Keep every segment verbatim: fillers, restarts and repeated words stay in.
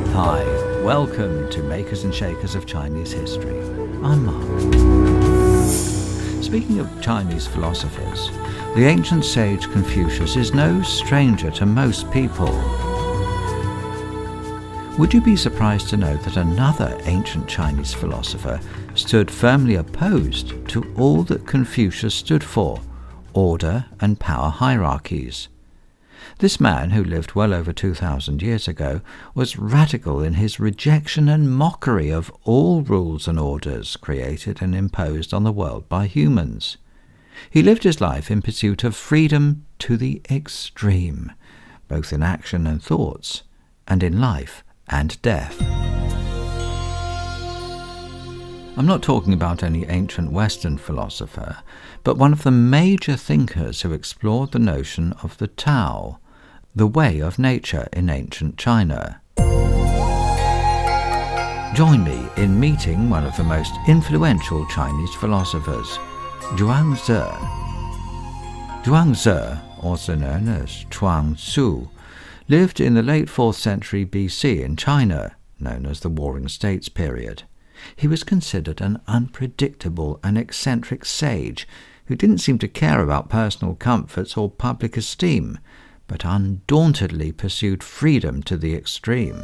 Hi, welcome to Makers and Shakers of Chinese History. I'm Mark. Speaking of Chinese philosophers, the ancient sage Confucius is no stranger to most people. Would you be surprised to know that another ancient Chinese philosopher stood firmly opposed to all that Confucius stood for, order and power hierarchies? This man, who lived well over two thousand years ago, was radical in his rejection and mockery of all rules and orders created and imposed on the world by humans. He lived his life in pursuit of freedom to the extreme, both in action and thoughts, and in life and death. I'm not talking about any ancient Western philosopher, but one of the major thinkers who explored the notion of the Tao, the way of nature in ancient China. Join me in meeting one of the most influential Chinese philosophers, Zhuangzi. Zhuangzi, also known as Chuang Tzu, lived in the late fourth century B C in China, known as the Warring States period. He was considered an unpredictable and eccentric sage who didn't seem to care about personal comforts or public esteem, but undauntedly pursued freedom to the extreme.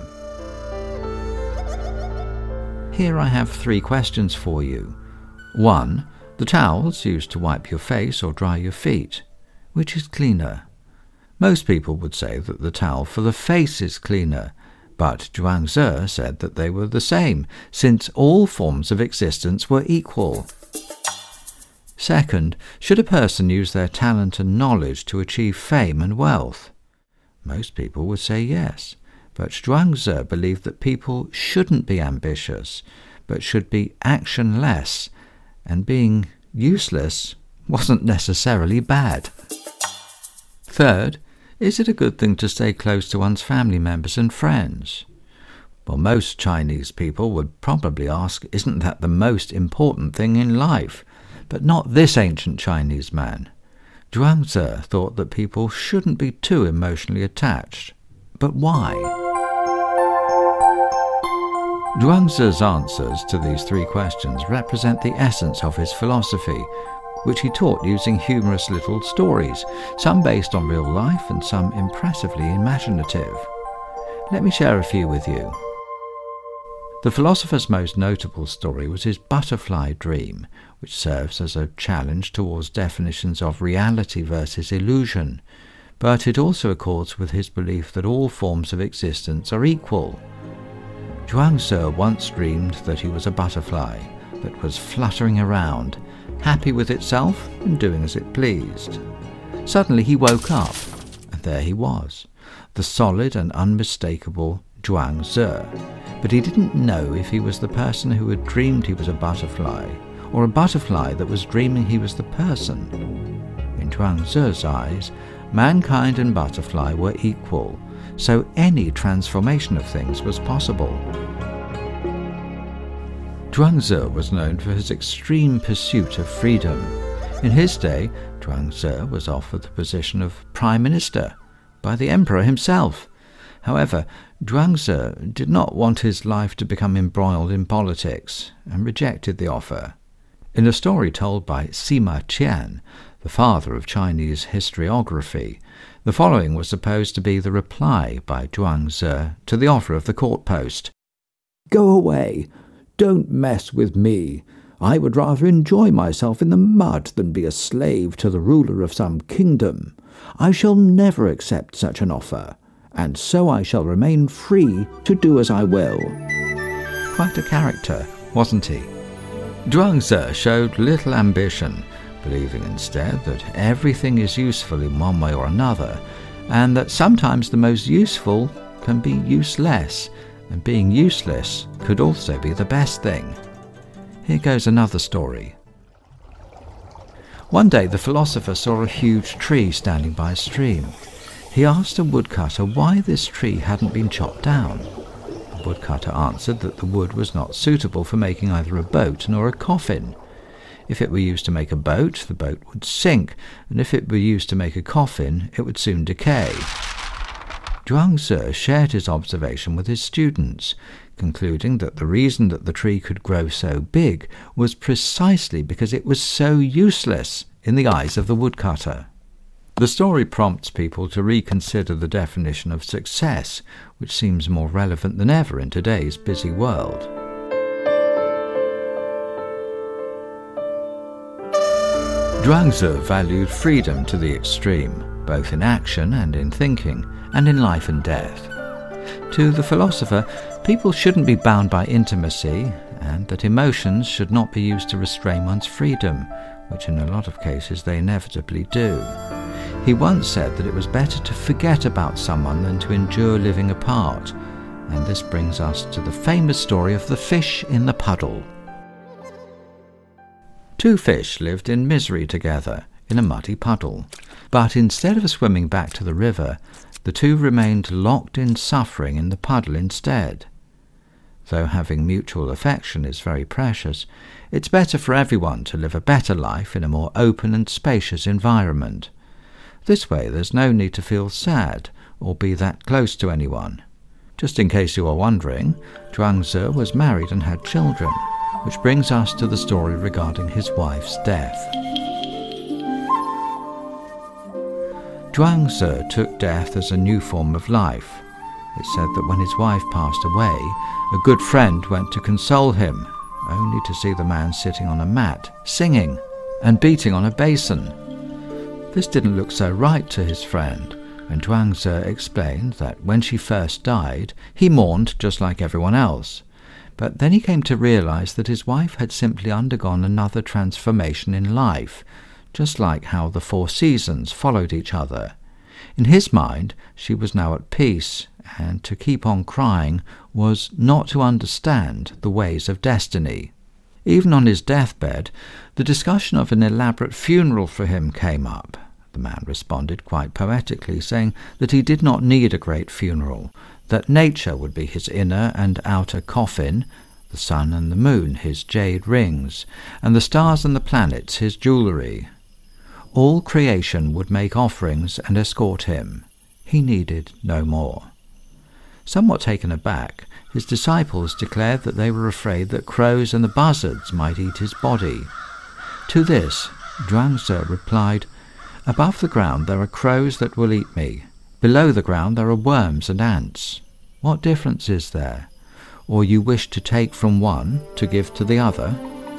Here I have three questions for you. One, the towels used to wipe your face or dry your feet, which is cleaner? Most people would say that the towel for the face is cleaner, but Zhuangzi said that they were the same, since all forms of existence were equal. Second, should a person use their talent and knowledge to achieve fame and wealth? Most people would say yes, but Zhuangzi believed that people shouldn't be ambitious, but should be actionless, and being useless wasn't necessarily bad. Third, is it a good thing to stay close to one's family members and friends? Well, most Chinese people would probably ask, isn't that the most important thing in life? But not this ancient Chinese man. Zhuangzi thought that people shouldn't be too emotionally attached. But why? Zhuangzi's answers to these three questions represent the essence of his philosophy, which he taught using humorous little stories, some based on real life and some impressively imaginative. Let me share a few with you. The philosopher's most notable story was his butterfly dream, which serves as a challenge towards definitions of reality versus illusion, but it also accords with his belief that all forms of existence are equal. Zhuangzi once dreamed that he was a butterfly that was fluttering around, happy with itself and doing as it pleased. Suddenly he woke up, and there he was, the solid and unmistakable Zhuangzi. But he didn't know if he was the person who had dreamed he was a butterfly, or a butterfly that was dreaming he was the person. In Zhuangzi's eyes, mankind and butterfly were equal, so any transformation of things was possible. Zhuangzi was known for his extreme pursuit of freedom. In his day, Zhuangzi was offered the position of Prime Minister by the Emperor himself. However, Zhuangzi did not want his life to become embroiled in politics and rejected the offer. In a story told by Sima Qian, the father of Chinese historiography, the following was supposed to be the reply by Zhuangzi to the offer of the court post. "Go away. Don't mess with me. I would rather enjoy myself in the mud than be a slave to the ruler of some kingdom. I shall never accept such an offer, and so I shall remain free to do as I will." Quite a character, wasn't he? Zhuangzi showed little ambition, believing instead that everything is useful in one way or another, and that sometimes the most useful can be useless, and being useless could also be the best thing. Here goes another story. One day the philosopher saw a huge tree standing by a stream. He asked a woodcutter why this tree hadn't been chopped down. The woodcutter answered that the wood was not suitable for making either a boat nor a coffin. If it were used to make a boat, the boat would sink, and if it were used to make a coffin, it would soon decay. Zhuangzi shared his observation with his students, concluding that the reason that the tree could grow so big was precisely because it was so useless in the eyes of the woodcutter. The story prompts people to reconsider the definition of success, which seems more relevant than ever in today's busy world. Zhuangzi valued freedom to the extreme, both in action and in thinking, and in life and death. To the philosopher, people shouldn't be bound by intimacy, and that emotions should not be used to restrain one's freedom, which in a lot of cases they inevitably do. He once said that it was better to forget about someone than to endure living apart, and this brings us to the famous story of the fish in the puddle. Two fish lived in misery together in a muddy puddle, but instead of swimming back to the river, the two remained locked in suffering in the puddle instead. Though having mutual affection is very precious, it's better for everyone to live a better life in a more open and spacious environment. This way there's no need to feel sad or be that close to anyone. Just in case you are wondering, Zhuangzi was married and had children, which brings us to the story regarding his wife's death. Zhuangzi took death as a new form of life. It's said that when his wife passed away, a good friend went to console him, only to see the man sitting on a mat, singing, and beating on a basin. This didn't look so right to his friend, and Zhuangzi explained that when she first died, he mourned just like everyone else. But then he came to realize that his wife had simply undergone another transformation in life, just like how the four seasons followed each other. In his mind, she was now at peace, and to keep on crying was not to understand the ways of destiny. Even on his deathbed, the discussion of an elaborate funeral for him came up. The man responded quite poetically, saying that he did not need a great funeral, that nature would be his inner and outer coffin, the sun and the moon his jade rings, and the stars and the planets his jewellery. All creation would make offerings and escort him. He needed no more. Somewhat taken aback, his disciples declared that they were afraid that crows and the buzzards might eat his body. To this, Zhuangzi replied, "Above the ground there are crows that will eat me. Below the ground there are worms and ants. What difference is there? Or you wish to take from one to give to the other?"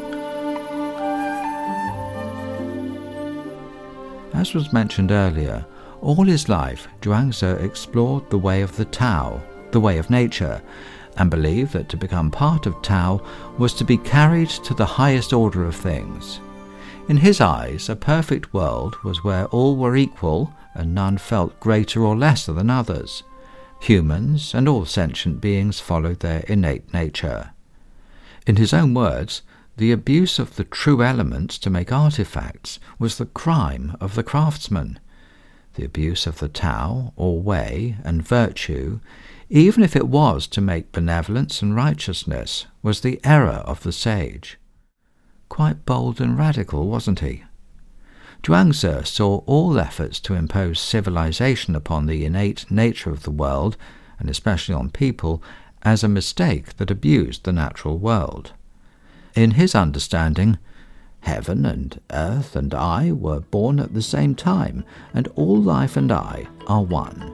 As was mentioned earlier, all his life Zhuangzi explored the way of the Tao, the way of nature, and believed that to become part of Tao was to be carried to the highest order of things. In his eyes, a perfect world was where all were equal and none felt greater or lesser than others. Humans and all sentient beings followed their innate nature. In his own words, the abuse of the true elements to make artifacts was the crime of the craftsman. The abuse of the Tao, or way, and virtue, even if it was to make benevolence and righteousness, was the error of the sage. Quite bold and radical, wasn't he? Zhuangzi saw all efforts to impose civilization upon the innate nature of the world, and especially on people, as a mistake that abused the natural world. In his understanding, heaven and earth and I were born at the same time, and all life and I are one.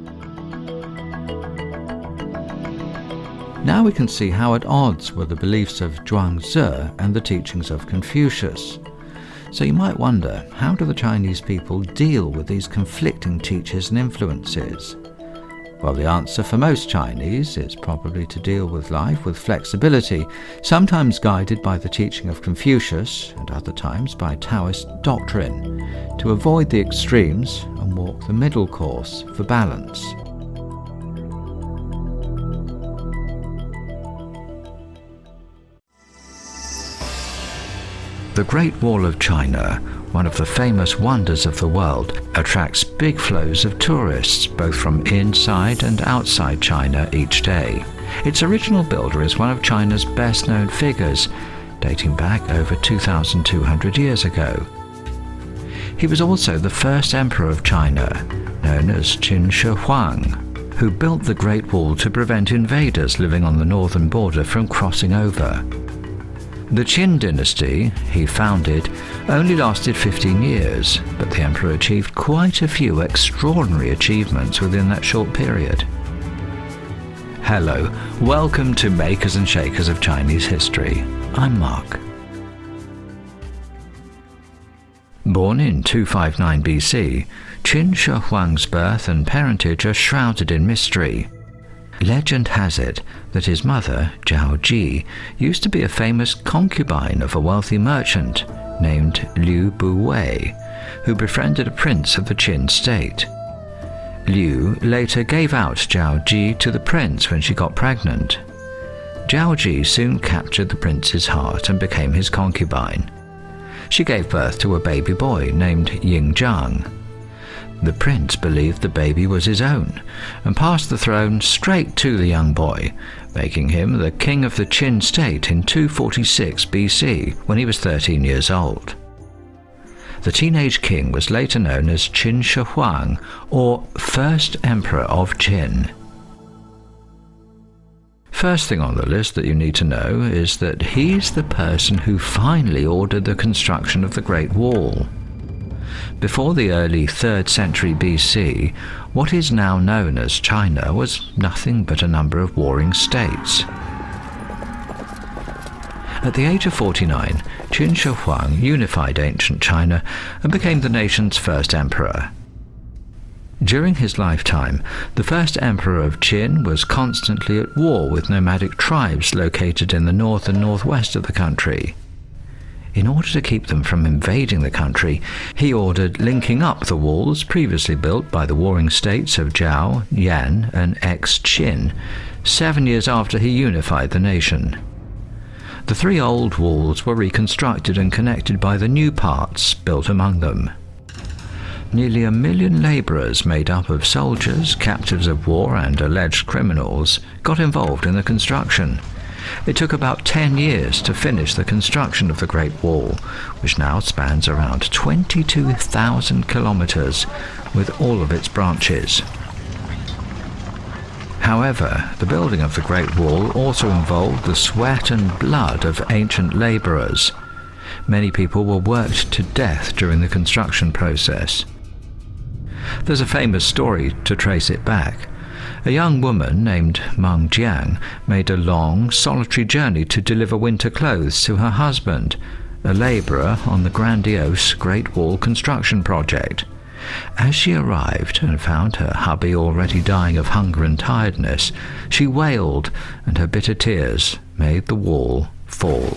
Now we can see how at odds were the beliefs of Zhuangzi and the teachings of Confucius. So you might wonder, how do the Chinese people deal with these conflicting teachers and influences? Well, the answer for most Chinese is probably to deal with life with flexibility, sometimes guided by the teaching of Confucius and other times by Taoist doctrine, to avoid the extremes and walk the middle course for balance. The Great Wall of China, one of the famous wonders of the world, attracts big flows of tourists both from inside and outside China each day. Its original builder is one of China's best-known figures, dating back over two thousand two hundred years ago. He was also the first emperor of China, known as Qin Shi Huang. who built the Great Wall to prevent invaders living on the northern border from crossing over. The Qin dynasty he founded only lasted fifteen years, but the emperor achieved quite a few extraordinary achievements within that short period. Hello, welcome to Makers and Shakers of Chinese History. I'm Mark. Born in two fifty-nine B C, Qin Shi Huang's birth and parentage are shrouded in mystery. Legend has it that his mother, Zhao Ji, used to be a famous concubine of a wealthy merchant named Liu Buwei, who befriended a prince of the Qin state. Liu later gave out Zhao Ji to the prince when she got pregnant. Zhao Ji soon captured the prince's heart and became his concubine. She gave birth to a baby boy named Ying Zhang. The prince believed the baby was his own and passed the throne straight to the young boy, making him the king of the Qin state in two forty-six B C when he was thirteen years old. The teenage king was later known as Qin Shi Huang, or First Emperor of Qin. First thing on the list that you need to know is that he's the person who finally ordered the construction of the Great Wall. Before the early third century B C, what is now known as China was nothing but a number of warring states. At the age of forty-nine, Qin Shi Huang unified ancient China and became the nation's first emperor. During his lifetime, the first emperor of Qin was constantly at war with nomadic tribes located in the north and northwest of the country. In order to keep them from invading the country, he ordered linking up the walls previously built by the warring states of Zhao, Yan, and ex-Qin, seven years after he unified the nation. The three old walls were reconstructed and connected by the new parts built among them. Nearly a million labourers made up of soldiers, captives of war, and alleged criminals got involved in the construction. It took about ten years to finish the construction of the Great Wall, which now spans around twenty-two thousand kilometres, with all of its branches. However, the building of the Great Wall also involved the sweat and blood of ancient labourers. Many people were worked to death during the construction process. There's a famous story to trace it back. A young woman named Meng Jiang made a long, solitary journey to deliver winter clothes to her husband, a labourer on the grandiose Great Wall construction project. As she arrived and found her hubby already dying of hunger and tiredness, she wailed, and her bitter tears made the wall fall.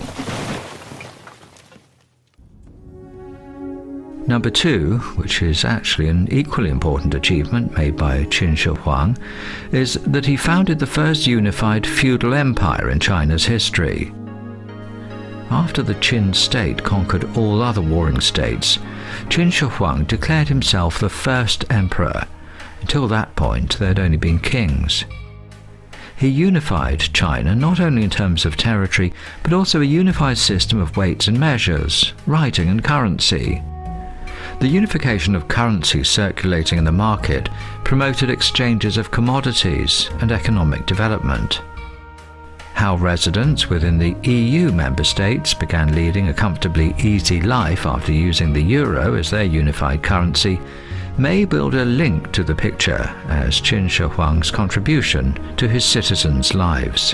Number two, which is actually an equally important achievement made by Qin Shi Huang, is that he founded the first unified feudal empire in China's history. After the Qin state conquered all other warring states, Qin Shi Huang declared himself the first emperor. Until that point, there had only been kings. He unified China not only in terms of territory, but also a unified system of weights and measures, writing and currency. The unification of currency circulating in the market promoted exchanges of commodities and economic development. How residents within the E U member states began leading a comfortably easy life after using the euro as their unified currency may build a link to the picture as Qin Shi Huang's contribution to his citizens' lives.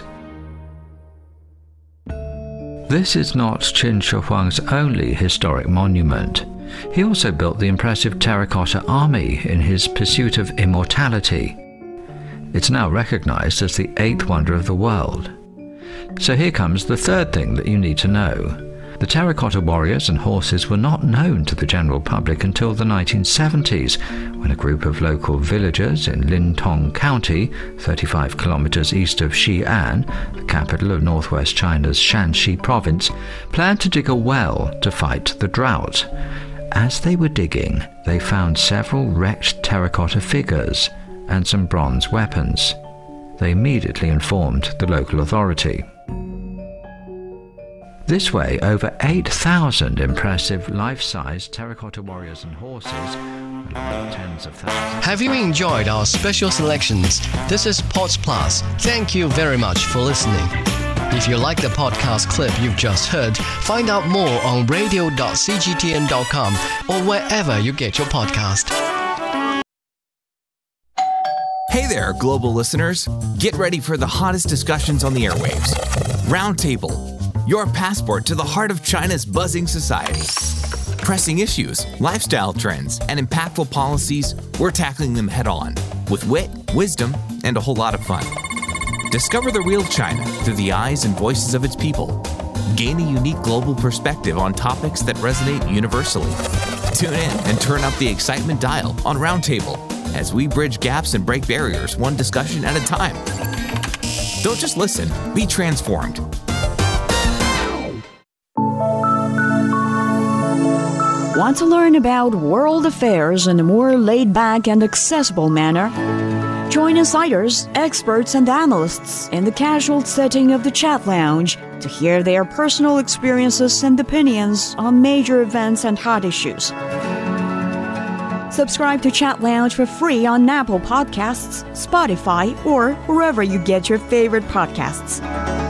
This is not Qin Shi Huang's only historic monument. He also built the impressive terracotta army in his pursuit of immortality. It's now recognized as the eighth wonder of the world. So here comes the third thing that you need to know. The terracotta warriors and horses were not known to the general public until the nineteen seventies, when a group of local villagers in Lintong County, thirty-five kilometers east of Xi'an, the capital of northwest China's Shanxi province, planned to dig a well to fight the drought. As they were digging, they found several wrecked terracotta figures and some bronze weapons. They immediately informed the local authority. This way, over eight thousand impressive life-size terracotta warriors and horses, tens of thousands. Have you enjoyed our special selections? This is Pods Plus. Thank you very much for listening. If you like the podcast clip you've just heard, find out more on radio dot c g t n dot com or wherever you get your podcast. Hey there, global listeners. Get ready for the hottest discussions on the airwaves. Roundtable, your passport to the heart of China's buzzing society. Pressing issues, lifestyle trends, and impactful policies, we're tackling them head on with wit, wisdom, and a whole lot of fun. Discover the real China through the eyes and voices of its people. Gain a unique global perspective on topics that resonate universally. Tune in and turn up the excitement dial on Roundtable as we bridge gaps and break barriers one discussion at a time. Don't just listen, be transformed. Want to learn about world affairs in a more laid-back and accessible manner? Join insiders, experts, and analysts in the casual setting of the Chat Lounge to hear their personal experiences and opinions on major events and hot issues. Subscribe to Chat Lounge for free on Apple Podcasts, Spotify, or wherever you get your favorite podcasts.